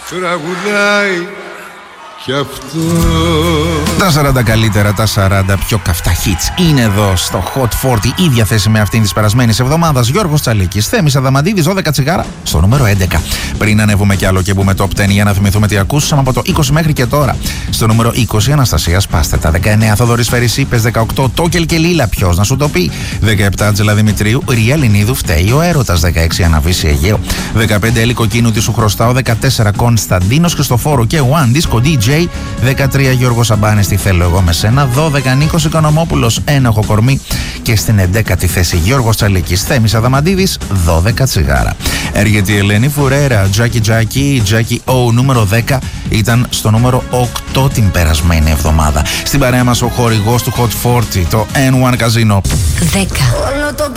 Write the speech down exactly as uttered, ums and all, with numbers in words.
τραγουδάει κι αυτό. Τα σαράντα καλύτερα, τα σαράντα πιο καυτά hits είναι εδώ στο Hot σαράντα, ίδια θέση με αυτήν της περασμένης εβδομάδας. Γιώργος Τσαλίκης, Θέμης Αδαμαντίδης, δώδεκα τσιγάρα στο νούμερο έντεκα. Πριν ανέβουμε κι άλλο και μπούμε top δέκα για να θυμηθούμε τι ακούσαμε από το είκοσι μέχρι και τώρα. Στο νούμερο είκοσι, Αναστασία Σπάστετα. δεκαεννέα, Θοδωρής Φερησίπες. δεκαοκτώ, Τόκελ και Λίλα. Ποιος να σου το πει. δεκαεπτά, Άντζελα Δημητρίου. Ρία Λινίδου, Φταίει ο έρωτας. δεκαέξι, Αναβίση Αιγαίο. δεκαπέντε, Έλλη Κοκκίνου, Τι σου χρωστάω. δεκατέσσερα, Κωνσταντίνος Χριστοφόρου και One Disco ντι τζέι. δεκατρία, Γιώργος Σαμπάνης, Τι θέλω εγώ με σένα. δώδεκα, Νίκος Οικονομόπουλος, Ένοχο κορμί. Και στην εντέκατη θέση Γιώργος Τσαλίκης, Θέμης Αδαμαντίδης, δώδεκα τσιγάρα. Έρχεται η Ελένη Φουρέρα, Τζάκι Τζάκι, Τζάκι Ο, νούμερο δέκα, ήταν στο νούμερο οκτώ την περασμένη εβδομάδα. Στην παρέα μας ο χορηγός του Hot σαράντα, το N one Casino. δέκα.